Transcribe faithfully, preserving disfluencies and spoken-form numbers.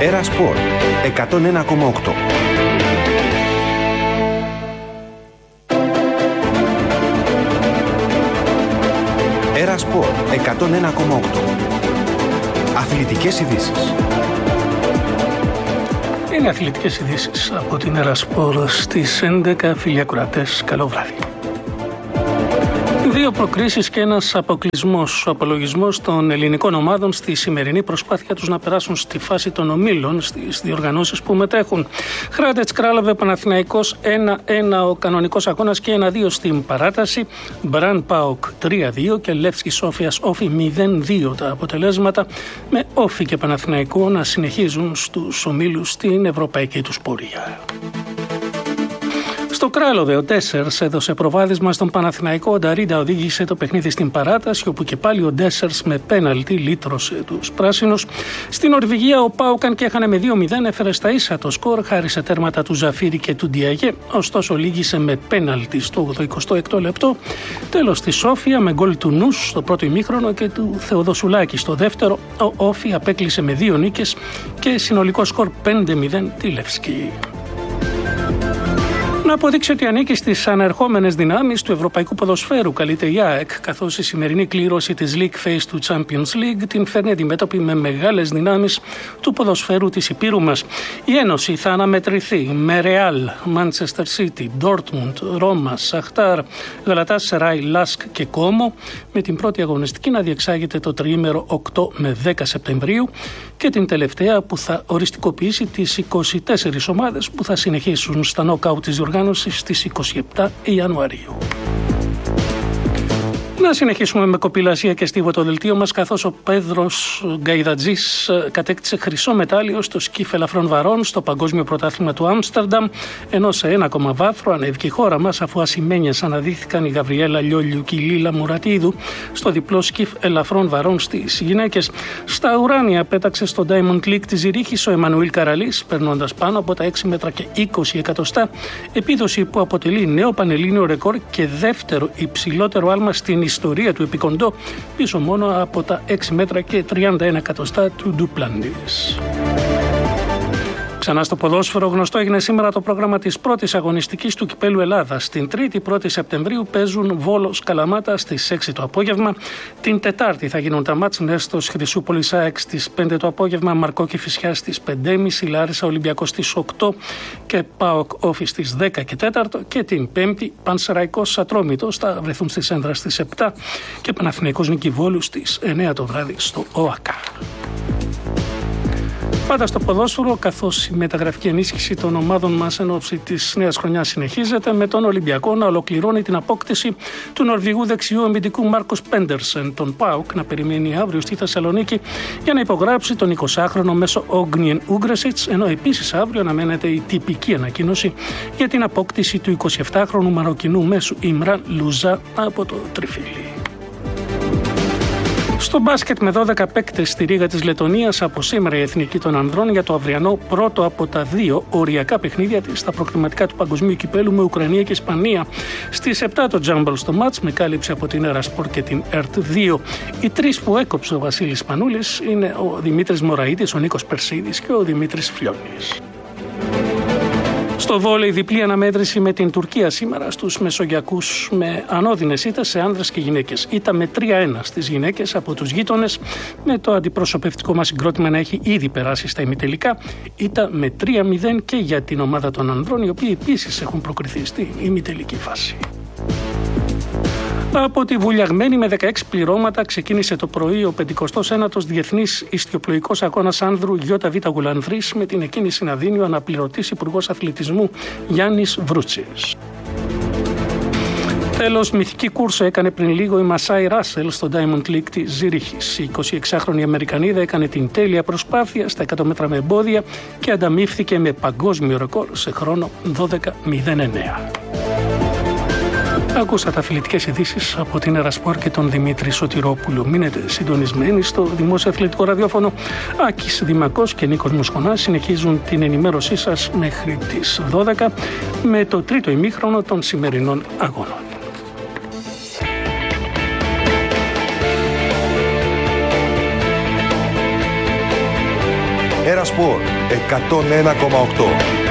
Έρα Σπορ εκατόν ένα κόμμα οκτώ. Έρα Σπορ εκατόν ένα κόμμα οκτώ. Αθλητικές ειδήσεις. Είναι αθλητικές ειδήσεις από την Έρα Σπορ στις έντεκα. Φίλοι ακροατές, καλό βράδυ. Δύο προκρίσεις και ένας αποκλεισμός. Ο απολογισμός των ελληνικών ομάδων στη σημερινή προσπάθεια τους να περάσουν στη φάση των ομίλων στις διοργανώσεις που μετέχουν. Χράντετς Κράλαβε Παναθηναϊκός ένα ένα ο κανονικός αγώνας και ένα δύο στην παράταση. Μπραν Πάοκ τρία δύο και Λεύσκι Σόφιας Όφι μηδέν δύο τα αποτελέσματα, με Όφι και Παναθηναϊκό να συνεχίζουν στους ομίλους στην ευρωπαϊκή τους πορεία. Στο Κράλοβε ο Ντέσσερς έδωσε προβάδισμα στον Παναθηναϊκό. Ο Νταρίντα οδήγησε το παιχνίδι στην παράταση, όπου και πάλι ο Ντέσσερς με πέναλτι λύτρωσε τους πράσινους. Στην Νορβηγία ο Πάουκαν και έχανε με δύο μηδέν, έφερε στα ίσα το σκορ χάρη σε τέρματα του Ζαφίρη και του Ντιαγέ, ωστόσο λύγησε με πέναλτι στο εικοστό έκτο λεπτό. Τέλος στη Σόφια με γκολ του Νους στο πρώτο ημίχρονο και του Θεοδοσουλάκη στο δεύτερο. Ο Όφι απέκλεισε με δύο νίκες και συνολικό σκορ πέντε μηδέν τη Λεύσκη. Να αποδείξει ότι ανήκει στις ανερχόμενες δυνάμεις του ευρωπαϊκού ποδοσφαίρου, καλείται η ΑΕΚ, καθώς η σημερινή κλήρωση της League Phase του Champions League την φέρνει αντιμέτωπη με μεγάλες δυνάμεις του ποδοσφαίρου της Υπήρου μας. Η Ένωση θα αναμετρηθεί με Ρεάλ, Manchester City, Dortmund, Ρώμα, Σαχτάρ, Γαλατάσαράι, Λάσκ και Κόμο, με την πρώτη αγωνιστική να διεξάγεται το τριήμερο οκτώ με δέκα Σεπτεμβρίου και την τελευταία που θα οριστικοποιήσει τις είκοσι τέσσερις ομάδες που θα συνεχίσουν στα νοκάουτ της διοργάνωσης στις είκοσι επτά Ιανουαρίου. Να συνεχίσουμε με κοπηλασία και στίβο το δελτίο μας, καθώς ο Πέδρος Γκαϊδατζής κατέκτησε χρυσό μετάλλιο στο σκιφ ελαφρών βαρών στο Παγκόσμιο Πρωτάθλημα του Άμστερνταμ, ενώ σε ένα ακόμα βάθρο ανέβηκε η χώρα μας, αφού ασημένιες αναδείχθηκαν η Γαβριέλα Λιόλιου και η Λίλα Μουρατίδου στο διπλό σκιφ ελαφρών βαρών στις γυναίκες. Στα ουράνια πέταξε στο Diamond League της Ζηρίχης ο Εμμανουήλ Καραλής, περνώντας πάνω από τα έξι μέτρα και είκοσι εκατοστά, επίδοση που αποτελεί νέο πανελλήνιο ρεκόρ και δεύτερο υψηλότερο άλμα στην ιστορία του επικοντό, πίσω μόνο από τα έξι μέτρα και τριάντα ένα εκατοστά του Ντουπλαντής. Ξανά στο ποδόσφαιρο, γνωστό έγινε σήμερα το πρόγραμμα της πρώτης αγωνιστικής του Κυπέλλου Ελλάδας. Την Τρίτη πρώτη Σεπτεμβρίου παίζουν Βόλος Καλαμάτα στις έξι το απόγευμα. Την Τετάρτη θα γίνουν τα μάτς Νέστος Χρυσούπολης ΑΕΚ στις πέντε το απόγευμα, Μαρκό Κηφισιά στις πέντε και μισή, Λάρισα Ολυμπιακός στις οκτώ και ΠΑΟΚ Όφη στις δέκα και τέσσερα. Και την Πέμπτη Πανσεραϊκός Ατρόμητος θα βρεθούν στις Ένδρα στις επτά και Παναθηναϊκός Νικηβόλου στις εννέα το βράδυ στο ΟΑΚΑ. Πάντα στο ποδόσφαιρο, καθώς η μεταγραφική ενίσχυση των ομάδων μας εν ώψη της νέας χρονιάς συνεχίζεται, με τον Ολυμπιακό να ολοκληρώνει την απόκτηση του Νορβηγού δεξιού αμυντικού Μάρκος Πέντερσεν. Τον ΠΑΟΚ να περιμένει αύριο στη Θεσσαλονίκη για να υπογράψει τον εικοσάχρονο μέσω Όγνιεν Ούγκρεσιτς, ενώ επίσης αύριο αναμένεται η τυπική ανακοίνωση για την απόκτηση του εικοσιεπτάχρονου Μαροκινού μέσου Ιμράν Λουζά από το Τριφύλι. Στο μπάσκετ, με δώδεκα παίκτες στη Ρήγα της Λετωνίας, από σήμερα η Εθνική των Ανδρών για το αυριανό πρώτο από τα δύο οριακά παιχνίδια της στα προκριματικά του Παγκοσμίου Κυπέλλου με Ουκρανία και Ισπανία. Στις επτά το τζάμπολ στο μάτς, με κάλυψη από την Έρα Σπορ και την ΕΡΤ δύο. Οι τρεις που έκοψε ο Βασίλης Πανούλης είναι ο Δημήτρης Μωραΐτης, ο Νίκος Περσίδης και ο Δημήτρης Φλιώνης. Στο βόλεϊ, διπλή αναμέτρηση με την Τουρκία σήμερα στους Μεσογειακούς, με ανώδυνες ήττες σε άνδρες και γυναίκες. Ήττα με τρία ένα στις γυναίκες από τους γείτονες, με το αντιπροσωπευτικό μας συγκρότημα να έχει ήδη περάσει στα ημιτελικά. Ήττα με τρία μηδέν και για την ομάδα των ανδρών, οι οποίοι επίσης έχουν προκριθεί στη ημιτελική φάση. Από τη βουλιαγμένη με δεκαέξι πληρώματα ξεκίνησε το πρωί ο πενηκοστός ένατος Διεθνής Ιστιοπλοϊκός Αγώνας Άνδρου ΙΒ Γουλανδρής, με την εκκίνηση να δίνει ο αναπληρωτής Υπουργός Αθλητισμού Γιάννης Βρούτσης. Τέλος, μυθική κούρσα έκανε πριν λίγο η Μασάι Ράσελ στο Diamond League της Ζήριχης. Η εικοσιεξάχρονη Αμερικανίδα έκανε την τέλεια προσπάθεια στα εκατό μέτρα με εμπόδια και ανταμείφθηκε με παγκόσμιο ρεκόρ σε χρόνο δώδεκα μηδέν εννέα. Ακούσατε αθλητικές ειδήσεις από την Έρα Σπορ και τον Δημήτρη Σωτηρόπουλο. Μείνετε συντονισμένοι στο Δημόσιο Αθλητικό Ραδιόφωνο. Άκης Δημακός και Νίκος Μουσχονάς συνεχίζουν την ενημέρωσή σας μέχρι τις δώδεκα με το τρίτο ημίχρονο των σημερινών αγώνων. Έρα Σπορ εκατόν ένα κόμμα οκτώ.